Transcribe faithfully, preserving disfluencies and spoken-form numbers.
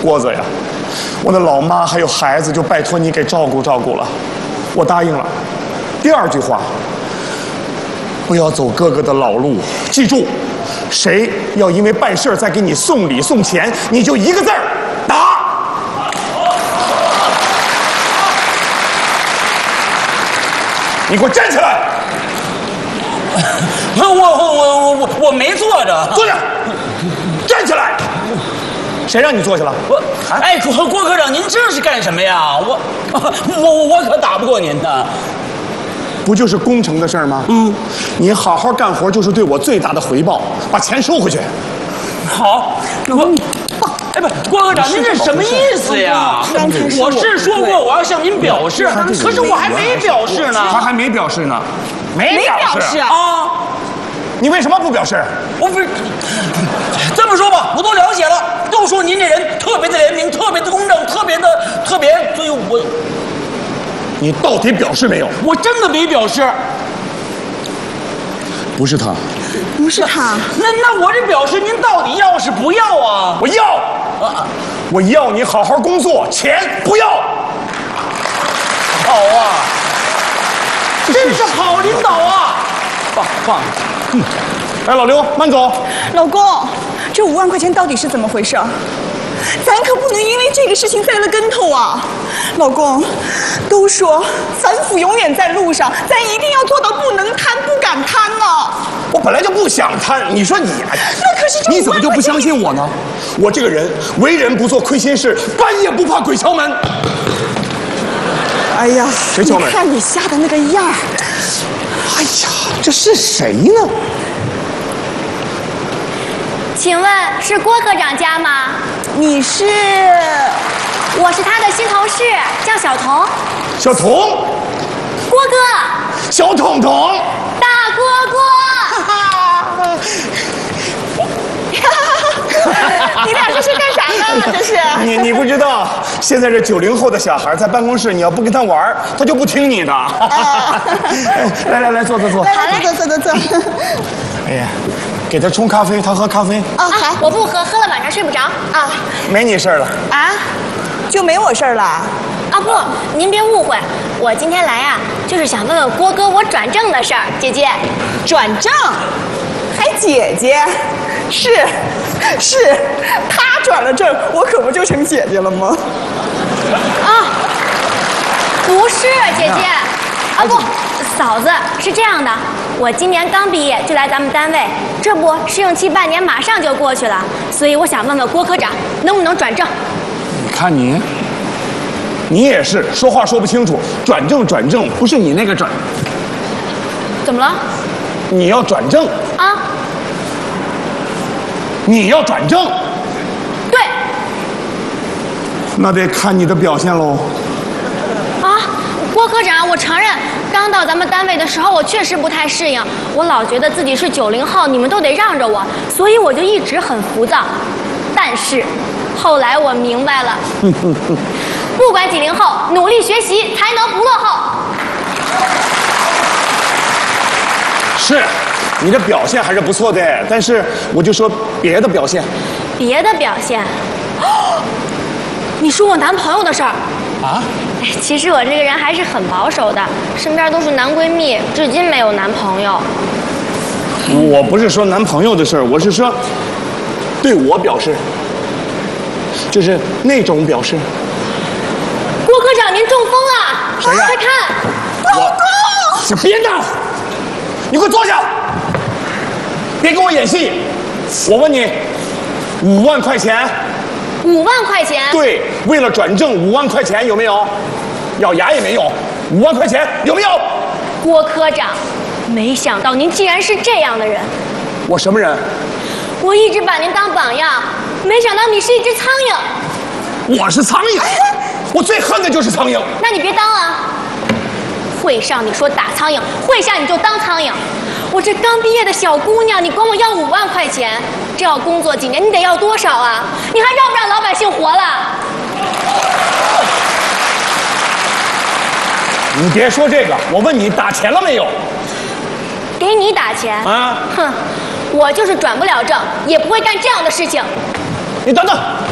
郭子呀，我的老妈还有孩子就拜托你给照顾照顾了，我答应了。第二句话，不要走哥哥的老路，记住，谁要因为办事再给你送礼送钱，你就一个字儿打。你给我站起来！ 我我我我我没坐着， 坐下，站起来！谁让你坐下了？ 我哎，郭郭科长，您这是干什么呀？我我我可打不过您的。 不就是工程的事儿吗？嗯，你好好干活就是对我最大的回报，把钱收回去。 好，我。哎不，郭科长，您这什么意思呀？我是说过我要向您表示，可是我还没表示呢。 他还没表示呢， 没表示啊？ 你为什么不表示？ 我不是这么说吧，我都了解了，都说您这人特别的廉明，特别的公正，特别的特别，所以我。 你到底表示没有？ 我真的没表示。 不是他， 不是他。 那那我这表示，您到底要是不要啊？ 我要，啊、我要你好好工作，钱不要。 好啊，真是好领导啊！ 棒棒。嗯，哎，老刘，慢走。 老公，这五万块钱到底是怎么回事？咱可不能因为这个事情栽了跟头啊！老公，都说反腐永远在路上，咱一定要做到不能贪、不敢贪啊！ 我本来就不想贪，你说你， 那可是这你怎么就不相信我呢？我这个人为人不做亏心事，半夜不怕鬼敲门。 哎呀， 谁敲门？ 你看你吓的那个样儿！ 哎呀，这是谁呢？ 请问是郭科长家吗？ 你是？ 我是他的新同事，叫小童。 小童。 郭哥。 小彤彤。 大郭郭。 你俩这是干啥呢？这是。 你你不知道，现在这九零后的小孩在办公室，你要不跟他玩，他就不听你的。来来来，坐坐坐。 来来，坐坐坐坐。 哎呀。给他冲咖啡，他喝咖啡。 啊，好，我不喝，喝了晚上睡不着啊。 没你事儿了啊？就没我事儿了？ 啊不，您别误会，我今天来呀、啊，就是想问问郭哥我转正的事儿。姐姐， 转正？还姐姐？是，是，他转了正，我可不就成姐姐了吗？ 啊，不是姐姐，啊不。嫂子，是这样的，我今年刚毕业就来咱们单位，这不试用期半年马上就过去了，所以我想问问郭科长能不能转正。 你看你，你也是说话说不清楚，转正转正不是你那个转。 怎么了？ 你要转正啊？ 你要转正？ 对。 那得看你的表现喽。 啊，郭科长，我承认。刚到咱们单位的时候，我确实不太适应，我老觉得自己是九零后，你们都得让着我，所以我就一直很浮躁。但是后来我明白了，不管几零后，努力学习才能不落后。 是，你的表现还是不错的，但是我就说别的表现。 别的表现？哦，你说我男朋友的事儿啊？ 其实我这个人还是很保守的，身边都是男闺蜜，至今没有男朋友。 我不是说男朋友的事儿，我是说对我表示，就是那种表示。 郭科长，您中风了！ 谁呀？ 快看， 老公！ 别闹！你给我坐下！别跟我演戏！我问你，五万块钱。 五万块钱？ 对，为了转正，五万块钱有没有？咬牙也没有。五万块钱有没有？ 郭科长，没想到您竟然是这样的人。 我什么人？ 我一直把您当榜样，没想到你是一只苍蝇。我是苍蝇？我最恨的就是苍蝇。 那你别当啊！会上你说打苍蝇，会下你就当苍蝇。我这刚毕业的小姑娘，你管我要五万块钱，这要工作几年，你得要多少啊？你还让不让老百姓活了？ 你别说这个，我问你打钱了没有？ 给你打钱啊？ 哼，我就是转不了正，也不会干这样的事情。 你等等。